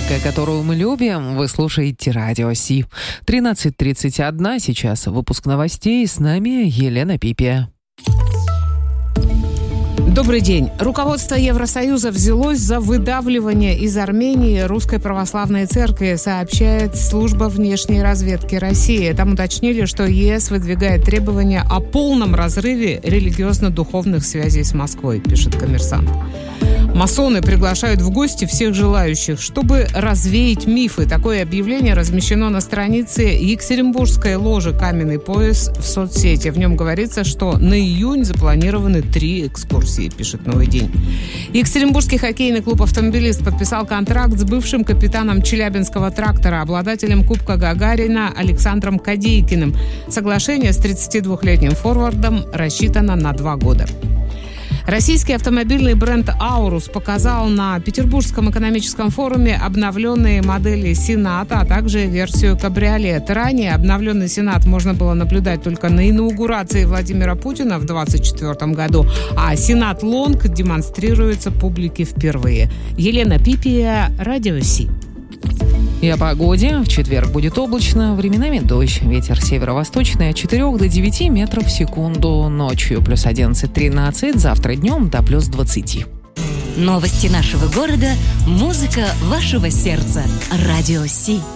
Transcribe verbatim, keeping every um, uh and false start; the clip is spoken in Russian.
музыка, которую мы любим. Вы слушаете Радио Си. тринадцать тридцать один. Сейчас выпуск новостей. С нами Елена Пипия. Добрый день. Руководство Евросоюза взялось за выдавливание из Армении Русской Православной Церкви, сообщает служба внешней разведки России. Там уточнили, что ЕС выдвигает требования о полном разрыве религиозно-духовных связей с Москвой, пишет «Коммерсант». Масоны приглашают в гости всех желающих, чтобы развеять мифы. Такое объявление размещено на странице Екатеринбургской ложи «Каменный пояс» в соцсети. В нем говорится, что на июнь запланированы три экскурсии, пишет «Новый день». Екатеринбургский хоккейный клуб «Автомобилист» подписал контракт с бывшим капитаном Челябинского «Трактора», обладателем Кубка Гагарина Александром Кадейкиным. Соглашение с тридцатидвухлетним форвардом рассчитано на два года. Российский автомобильный бренд «Аурус» показал на Петербургском экономическом форуме обновленные модели «Сенат», а также версию «Кабриолет». Ранее обновленный «Сенат» можно было наблюдать только на инаугурации Владимира Путина в двадцать четвёртом году, а «Сенат Лонг» демонстрируется публике впервые. Елена Пипия, Радио Си. И о погоде. В четверг будет облачно, временами дождь. Ветер северо-восточный от четырёх до девяти метров в секунду. Ночью плюс одиннадцать-тринадцать, завтра днем до плюс двадцати. Новости нашего города, музыка вашего сердца. Радио Си.